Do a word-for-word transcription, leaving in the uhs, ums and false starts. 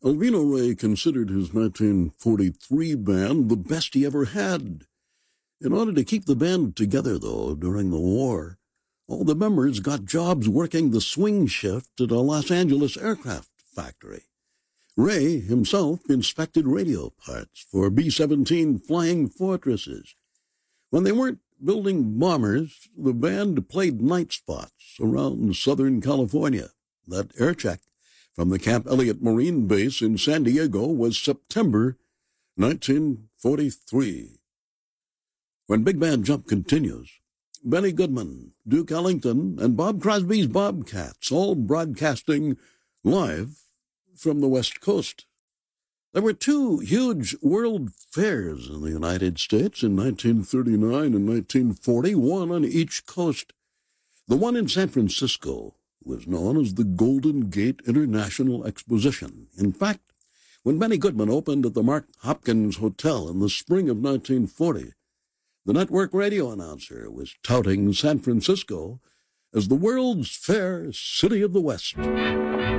Alvino Ray considered his nineteen forty-three band the best he ever had. In order to keep the band together, though, during the war, all the members got jobs working the swing shift at a Los Angeles aircraft factory. Ray himself inspected radio parts for B seventeen Flying Fortresses. When they weren't building bombers, the band played night spots around Southern California. That air check from the Camp Elliott Marine Base in San Diego was September nineteen forty-three. When Big Band Jump continues, Benny Goodman, Duke Ellington, and Bob Crosby's Bobcats all broadcasting live from the West Coast. There were two huge world fairs in the United States in nineteen thirty-nine and nineteen forty, one on each coast. The one in San Francisco was known as the Golden Gate International Exposition. In fact, when Benny Goodman opened at the Mark Hopkins Hotel in the spring of nineteen forty, the network radio announcer was touting San Francisco as the world's fair city of the West.